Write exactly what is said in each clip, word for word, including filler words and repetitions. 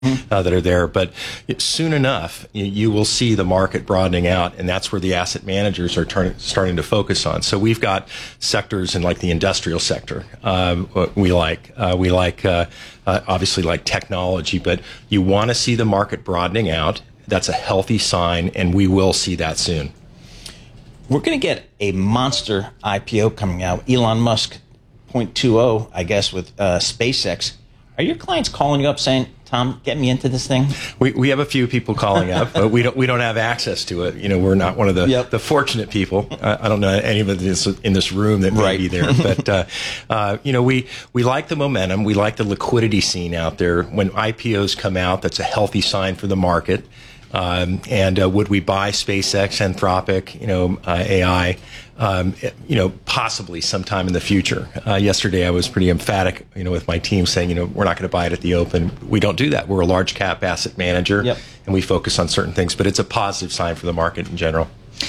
uh, that are there. But soon enough, you, you will see the market broadening out, and that's where the asset managers are turn, starting to focus on. So we've got sectors in like the industrial sector. Um, we like uh, we like uh, uh, obviously like technology, but you want to see the market broadening out. That's a healthy sign, and we will see that soon. We're going to get a monster I P O coming out. Elon Musk point two oh, I guess, with uh, SpaceX. Are your clients calling you up saying, "Tom, get me into this thing"? We we have a few people calling up, but we don't we don't have access to it. You know, we're not one of the Yep. the fortunate people. Uh, I don't know anybody that's in this room that may Right. be there, but uh, uh, you know, we we like the momentum. We like the liquidity scene out there. When I P Os come out, that's a healthy sign for the market. Um, and uh, would we buy SpaceX, Anthropic, you know, uh, A I, um, you know, possibly sometime in the future? Uh, yesterday, I was pretty emphatic, you know, with my team saying, you know, we're not going to buy it at the open. We don't do that. We're a large cap asset manager, Yep. and we focus on certain things. But it's a positive sign for the market in general.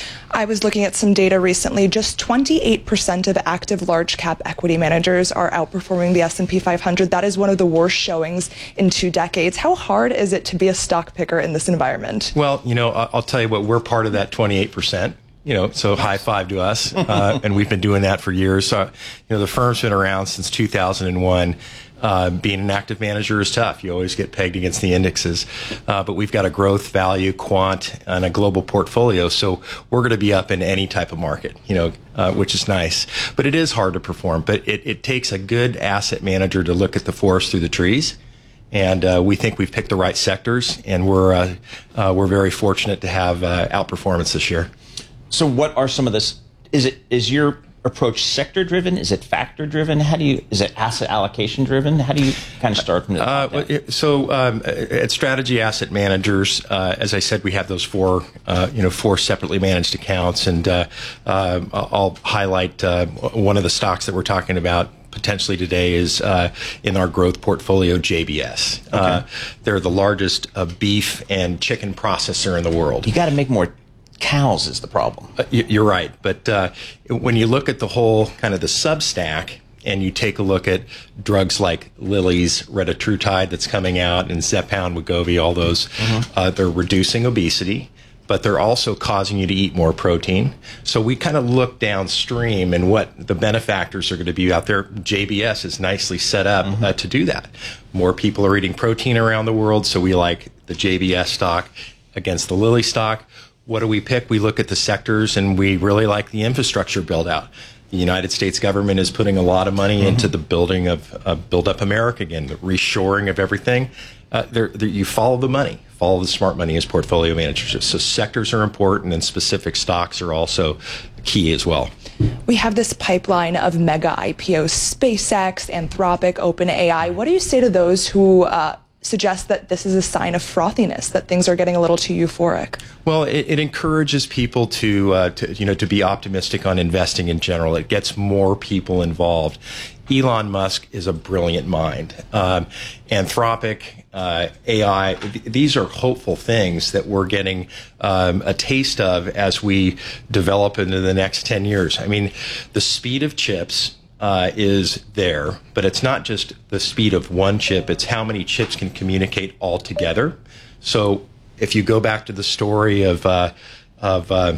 I was looking at some data recently. Just twenty-eight percent of active large cap equity managers are outperforming the S and P five hundred. That is one of the worst showings in two decades. How hard is it to be a stock picker in this environment? Well, you know, I- I'll tell you what, we're part of that twenty-eight percent. You know, so high five to us. Uh, and we've been doing that for years. So, you know, the firm's been around since two thousand one. Uh, being an active manager is tough. You always get pegged against the indexes. Uh, but we've got a growth, value, quant, and a global portfolio. So we're going to be up in any type of market, you know, uh, which is nice. But it is hard to perform. But it, it takes a good asset manager to look at the forest through the trees. And uh, we think we've picked the right sectors. And we're, uh, uh, we're very fortunate to have uh, outperformance this year. So what are some of this? Is it is your approach sector driven? Is it factor driven? How do you? Is it asset allocation driven? How do you kind of start from the top Uh, down? so um, at Strategy Asset Managers, uh, as I said, we have those four, uh, you know, four separately managed accounts, and uh, uh, I'll highlight uh, one of the stocks that we're talking about potentially today is uh, in our growth portfolio, J B S. Okay. Uh, they're the largest uh, beef and chicken processor in the world. You got to make more cows is the problem. Uh, y- you're right. But uh, when you look at the whole kind of the substack and you take a look at drugs like Lilly's retatrutide that's coming out and Zepbound, Wegovy, all those, mm-hmm. uh, they're reducing obesity, but they're also causing you to eat more protein. So we kind of look downstream and what the benefactors are going to be out there. J B S is nicely set up mm-hmm. uh, to do that. More people are eating protein around the world, so we like the J B S stock against the Lilly stock. What do we pick? We look at the sectors, and we really like the infrastructure build out. The United States government is putting a lot of money mm-hmm. into the building of uh, Build Up America again, the reshoring of everything. Uh, they're, they're, you follow the money, follow the smart money as portfolio managers. So sectors are important, and specific stocks are also key as well. We have this pipeline of mega I P Os, SpaceX, Anthropic, OpenAI. What do you say to those who uh, suggest that this is a sign of frothiness, that things are getting a little too euphoric? Well, it, it encourages people to, uh, to, you know, to be optimistic on investing in general. It gets more people involved. Elon Musk is a brilliant mind. Um, Anthropic, uh, A I, th- these are hopeful things that we're getting um, a taste of as we develop into the next ten years. I mean, the speed of chips Uh, is there, but it's not just the speed of one chip, it's how many chips can communicate all together. So if you go back to the story of uh, of uh,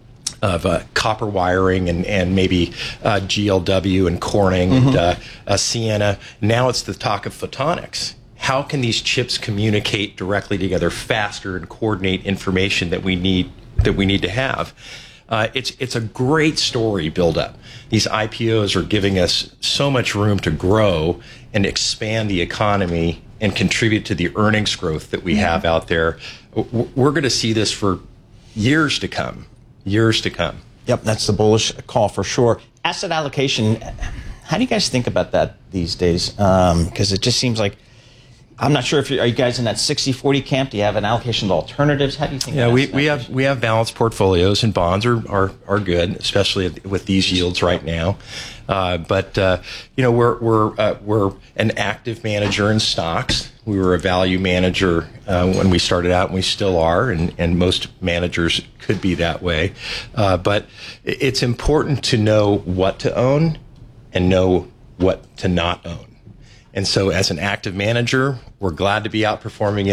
of uh, copper wiring and, and maybe uh, G L W and Corning mm-hmm. and uh, uh, Ciena, now it's the talk of photonics. How can these chips communicate directly together faster and coordinate information that we need that we need to have? Uh, it's it's a great story build up. These I P Os are giving us so much room to grow and expand the economy and contribute to the earnings growth that we have out there. We're going to see this for years to come, years to come. Yep, that's the bullish call for sure. Asset allocation, how do you guys think about that these days? Because um, it just seems like, I'm not sure if you're, are you guys in that sixty forty camp? Do you have an allocation to alternatives? How do you think? Yeah, we, we have we have balanced portfolios, and bonds are, are, are good, especially with these yields right now. Uh, but uh, you know, we're we're uh, we're an active manager in stocks. We were a value manager uh, when we started out, and we still are, and, and most managers could be that way. Uh, but it's important to know what to own and know what to not own. And so as an active manager, we're glad to be outperforming